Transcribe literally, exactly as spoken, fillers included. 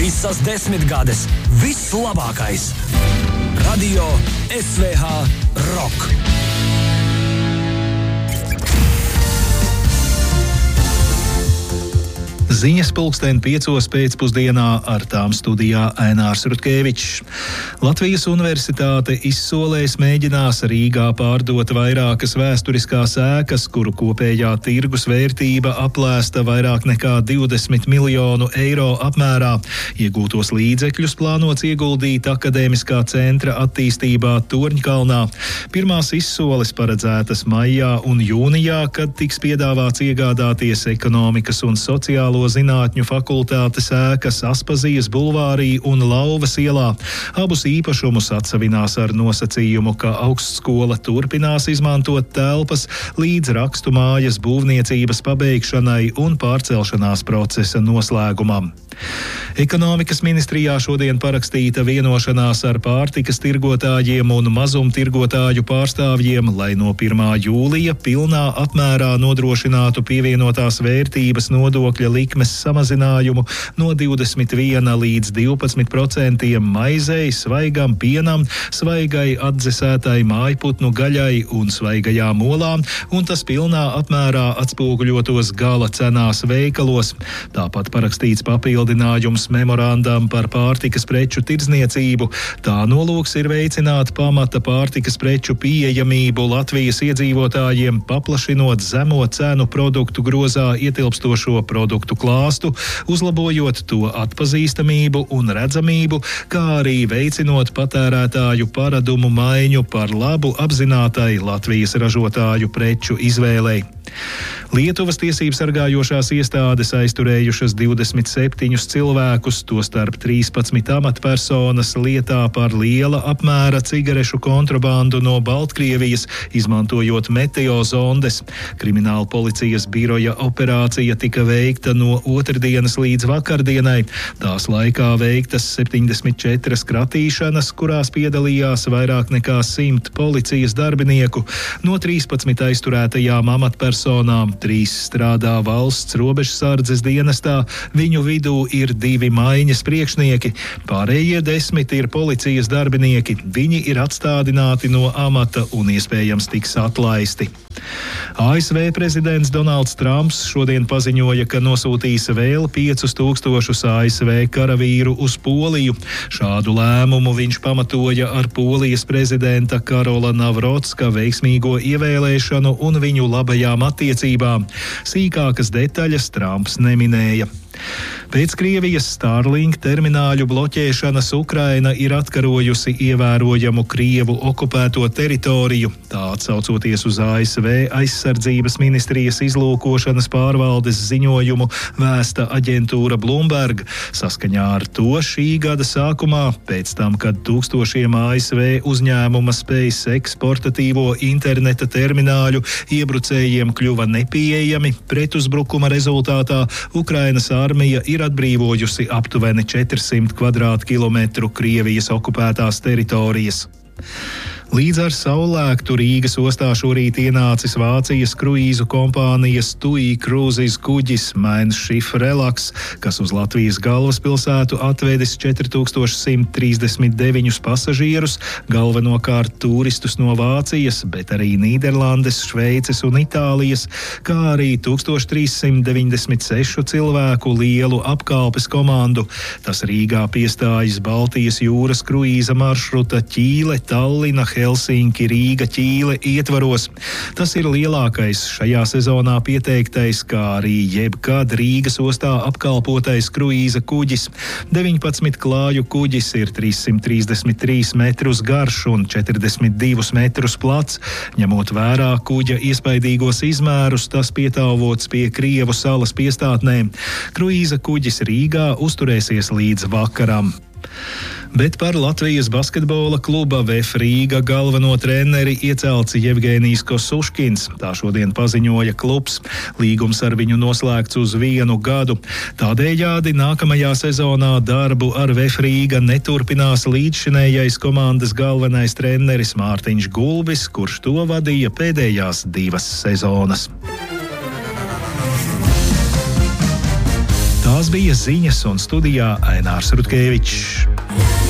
Visas desmitgades, viss labākais. Radio S V H Rock. Ziņas pulksten piecos pēcpusdienā, ar tām studijā Ainārs Rutkevičs. Latvijas Universitāte izsolēs mēģinās Rīgā pārdot vairākas vēsturiskās ēkas, kuru kopējā tirgus vērtība aplēsta vairāk nekā divdesmit miljonu eiro apmērā. Iegūtos līdzekļus plānots ieguldīt akadēmiskā centra attīstībā Torņkalnā. Pirmās izsoles paredzētas maijā un jūnijā, kad tiks piedāvāts iegādāties ekonomikas un sociālo zinātņu fakultātes ēkas Aspazijas bulvārī un Lauvas ielā. Abus īpašumus atsavinās ar nosacījumu, ka augstskola turpinās izmantot telpas līdz rakstu mājas būvniecības pabeigšanai un pārcelšanās procesa noslēgumam. Ekonomikas ministrijā šodien parakstīta vienošanās ar pārtikas tirgotājiem un mazumtirgotāju pārstāvjiem, lai no pirmā jūlija pilnā apmērā nodrošinātu pievienotās vērtības nodokļa likmes samazinājumu no divdesmit viena līdz divpadsmit procentiem maizei, svaigam pienam, svaigai atdzesētai mājputnu gaļai un svaigajām olām, un tas pilnā apmērā atspoguļotos gala cenās veikalos. Tāpat parakstīts papildinājums memorandam par pārtikas preču tirdzniecību. Tā nolūks ir veicināt pamata pārtikas preču pieejamību Latvijas iedzīvotājiem, paplašinot zemo cenu produktu grozā ietilpstošo produktu klāstu, uzlabojot to atpazīstamību un redzamību, kā arī veicinot patērētāju paradumu maiņu par labu apzinātai Latvijas ražotāju preču izvēlei. Lietuvas tiesību sargājošās iestādes aizturējušas divdesmit septiņus cilvēkus, tostarp trīspadsmit amatpersonas lietā par liela apmēra cigarešu kontrabandu no Baltkrievijas, izmantojot meteozondes. Krimināla policijas biroja operācija tika veikta no otrdienas līdz vakardienai. Tās laikā veiktas septiņdesmit četras kratīšanas, kurās piedalījās vairāk nekā simt policijas darbinieku. No trīspadsmit aizturētajām amatpersonām trīs strādā valsts robežsardzes dienestā, viņu vidū ir divi maiņas priekšnieki, pārējie desmit ir policijas darbinieki. Viņi ir atstādināti no amata un iespējams tiks atlaisti. A S V prezidents Donalds Trumps šodien paziņoja, ka nosūtīs vēl piecus tūkstošus A S V karavīru uz Poliju. Šādu lēmumu viņš pamatoja ar Polijas prezidenta Karola Navrotska veiksmīgo ievēlēšanu un viņu labajām attiecībām. Sīkākas detaļas Trumps neminēja. Pēc Krievijas Starlink termināļu bloķēšanas Ukraina ir atkarojusi ievērojamu Krievu okupēto teritoriju. Tā atsaucoties uz A S V aizsardzības ministrijas izlūkošanas pārvaldes ziņojumu vēsta aģentūra Bloomberg. Saskaņā ar to šī gada sākumā, pēc tam, kad tūkstošiem A S V uzņēmuma SpaceX portatīvo interneta termināļu iebrucējiem kļuva nepieejami, pretuzbrukuma rezultātā Ukrainas armija ir atbrīvojusi aptuveni četrsimt kvadrātkilometru Krievijas okupētās teritorijas. Līdz ar saulēktu Rīgas ostā šorīt ienācis Vācijas kruīzu kompānijas TUI Cruises kuģis Mein Schiff Relax, kas uz Latvijas galvaspilsētu atvedis četri tūkstoši simt trīsdesmit deviņus pasažierus, galvenokārt turistus no Vācijas, bet arī Nīderlandes, Šveices un Itālijas, kā arī tūkstoš trīs simt deviņdesmit sešu cilvēku lielu apkalpes komandu. Tas Rīgā piestājas Baltijas jūras kruīza maršruta Ķīle, Tallina, Helsinki, Rīga, Ķīle ietvaros. Tas ir lielākais šajā sezonā pieteiktais, kā arī jebkad Rīgas ostā apkalpotais kruīza kuģis. deviņpadsmit klāju kuģis ir trīssimt trīsdesmit trīs metrus garš un četrdesmit divus metrus plats. Ņemot vērā kuģa iespaidīgos izmērus, tas pietāvots pie Krievu salas piestātnēm. Kruīza kuģis Rīgā uzturēsies līdz vakaram. Bet par Latvijas basketbola kluba V F Rīga galveno treneri iecelts Jevgenijs Kosuškins. Tā šodien paziņoja klubs. Līgums ar viņu noslēgts uz vienu gadu. Tādējādi nākamajā sezonā darbu ar V F Rīga neturpinās līdzšinējais komandas galvenais treneris Mārtiņš Gulbis, kurš to vadīja pēdējās divas sezonas. Tās bija ziņas un studijā Ainārs Rutkevičs.